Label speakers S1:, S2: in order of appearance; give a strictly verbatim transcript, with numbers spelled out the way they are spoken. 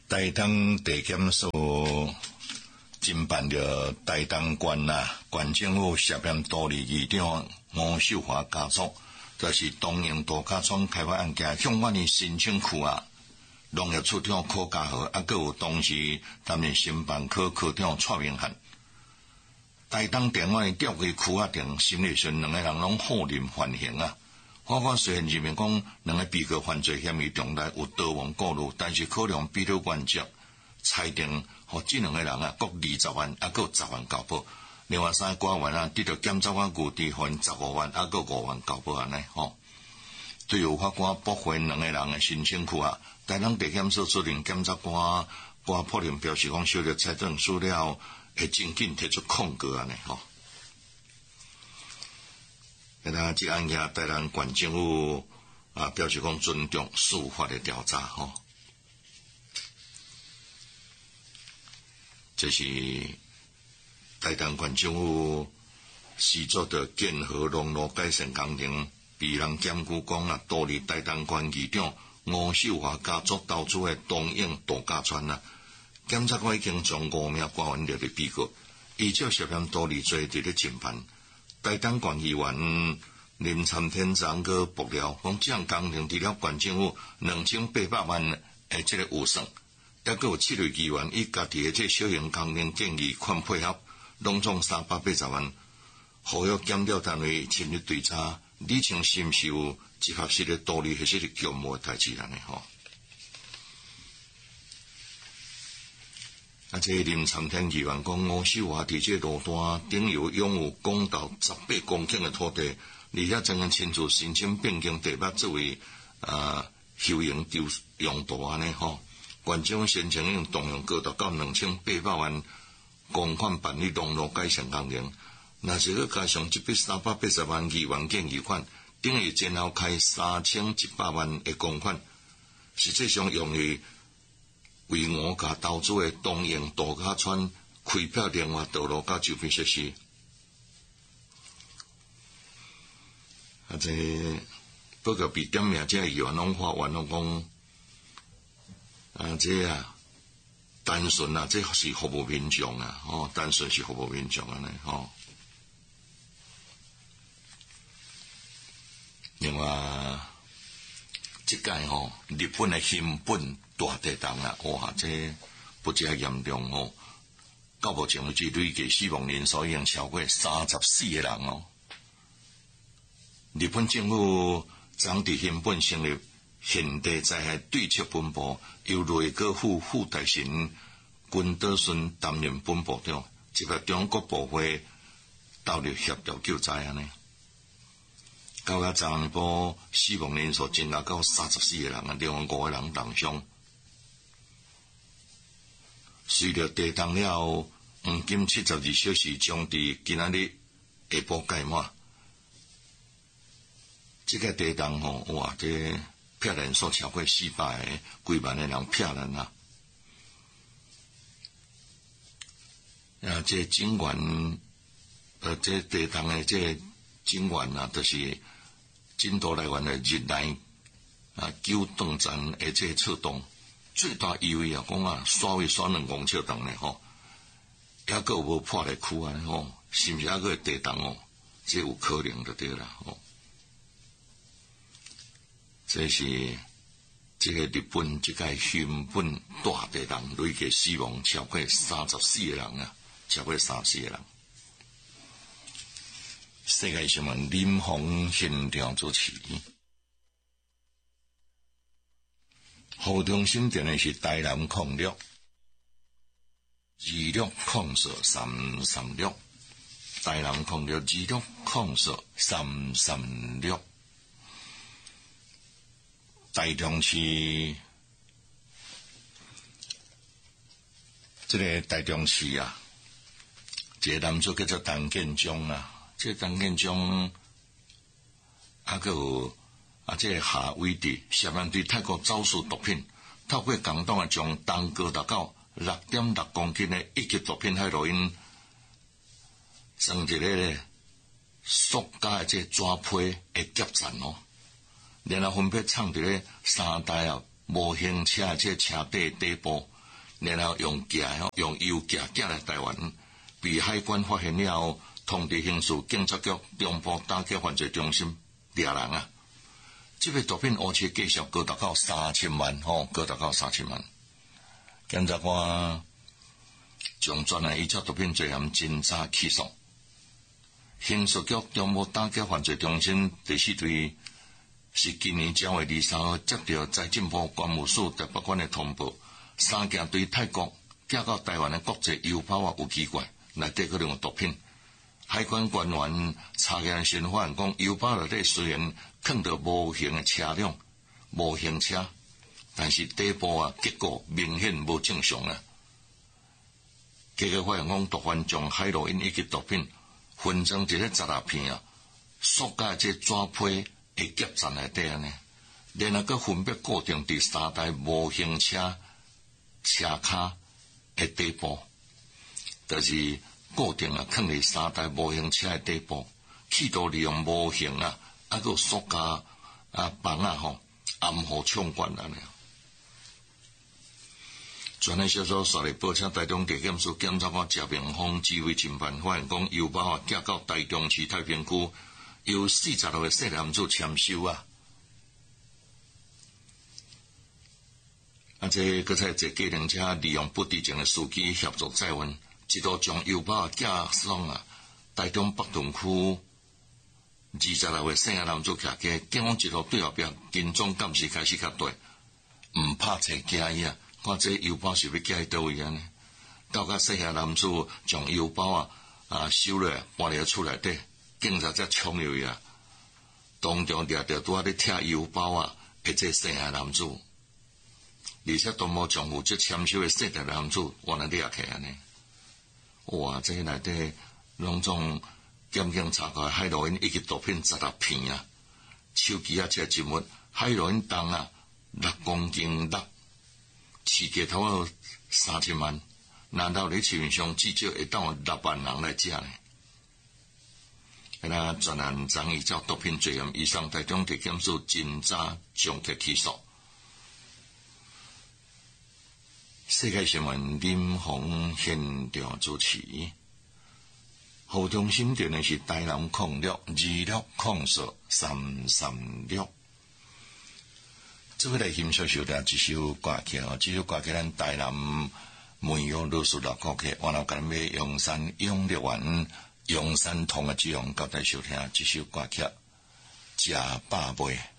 S1: 台东地检署侦办着台东县啊县政府涉嫌多例议长吴秀华家族，就是东营度假村开发案件向我的申请区啊农业处长柯家豪，啊，佮有当时担任申办科科长蔡明汉。台东电话调回区啊定审理时，两个人拢获认犯刑啊。法官虽然认明讲两个被告犯罪嫌疑重大，有逃亡过路，但是考量比例原则，裁定互这两个人啊各二十万，啊佮十万交保。另外三个官员啊，得到检察官固定分十五万，啊佮五万交保安尼吼。对于法官驳回两个人的申请区啊，台东地检署主任检察官郭柏林表示讲，收到财政资料会真紧提出控告安尼吼。那他这案件台东县政府啊表示讲尊重司法的调查吼，这是台东县政府施作的建和农路改善工程，被人检举讲啊，多例台东县议长吴秀华家族投资的东营度假村啊，检察官已经将五名官员列入被告，依照涉嫌多例罪伫咧侦办。台东县议员林参天长个爆料，讲这项工程除了县政府两千八百万诶，这个预算，也佮有七位议员以家己的这小型工程建议款配合，拢总三百八十万。呼吁检调单位深入调查，理清是毋是有集合式的道理，还是虚无的代志安尼吼。啊，这林参天议员讲，吴秀华伫这路段顶有拥有公道十八公顷的土地，而且曾经亲自申请变更地目作为啊休闲用途安尼吼。县政府申请用动用高达到两千八百万公款办理道路改善工程，若是佮加上这笔三百八十万议员建议款，等于前后开三千一百万的公款，实际上用于为我家投资的东营度假村开辟另外道路甲周边设施。啊，这不过被点名这议员拢法院拢讲，啊，这啊单纯啊，这是服务民众啊，哦，单纯是服务民众安尼吼。另外，这届吼日本的新本大地震啊，哇，这不只严重哦！到目前为止，累计死亡人数已经超过三十四个人哦。日本政府将伫新本成立现地灾害对策本部，由内阁府副大臣军德顺担任本部长，接合中国部会投入协调救灾安尼。到尾昨下晡死亡人数增加到三十四个人啊，另外五个人重伤。随着地震了后，黄金七十二小时将伫今仔日下晡届满。这个地震吼，哇，这骗人数超过四百个，几万个人骗人啊！啊，这警员，呃，这地震的这警员啊，就是真多来源的日内啊九顿站的这出动，最大意味啊，讲啊，刷位刷两公尺长呢吼，还个无破来区啊吼，是毋是还个地震哦？这有可能就对啦吼。这是这个日本这个新本大地震累计死亡超过三十四个人啊，超过三十四个人。世界新闻林鸿现场主持。河中心电的是台南控六二六控色三三六，台南控六二六控色三三六。台中市这个台中市啊，这个男主叫做陈建忠啊。这陈建忠啊，还有啊，这个夏威夷涉嫌对泰国走私毒品，透过广东啊，将东高达到六点六公斤的一级毒品海洛因，装一个咧塑胶的这纸批的夹层哦，然后分别藏伫咧三台啊模型车这车底底部， 然后用寄吼用邮寄寄来台湾，被海关发现了后，通知刑事警察局中部打击犯罪中心抓人啊！这个毒品乌车计数高达到三千万吼，高达到三千万。检察官将专案依照毒品罪嫌侦查起诉。刑事局中部打击犯罪中心第四队是今年九月二三号接到财政部关务署台北馆的通报，三件对泰国寄到台湾的国际邮包啊有奇怪，内底可能有毒品。海关官员查验时发现讲，邮包内底虽然放着模型的车辆、模型车，但是底部啊结构明显无正常啊。结果发现讲，毒贩将海洛因以及毒品分成一个十六片啊，塑胶这纸皮会夹在内底安尼，然后佮分别固定伫三台模型车车卡的底部，就是固定啊，放伫三台模型车的底部，企图利用模型啊，啊个塑胶啊棒啊吼，暗号抢关安尼。专案小组率领报请台中地检署检察官谢明峰指挥侦办，发现讲邮包啊寄到台中市太平区，由四十六个细男子签收啊。啊，这搁再一计程车利用不知情的司机协助载运，一度将邮包啊寄送啊台中北屯区二十六个细男子徛家，警方一路对后壁跟踪，暂时开始较对，毋拍找惊伊啊。看这邮包是要寄去倒位安尼，到甲细汉男子将邮包啊啊收落搬入厝内底，警察才冲入去啊，当场掠着拄仔咧拆邮包啊，的这细汉男子，而且都无将负责签收的细汉男子原来掠起安尼，哇！这内底拢总检警查到海洛因以及毒品十六片啊，手机啊，这一物海洛因重啊六公斤六。市价头有三千万，难道你市面上至少会当有六万人来食呢？那专案将依照毒品罪嫌，以上台中地检署侦查终结起诉。世界新闻林鸿现场主持，侯中心电的是台南控六二六控数三三六。这回来欣赏小调一首歌曲哦，这首歌曲咱台南梅有老师老歌曲，完了甲咱要阳山永乐园阳山同的志勇交代收听这首歌曲，食饱未？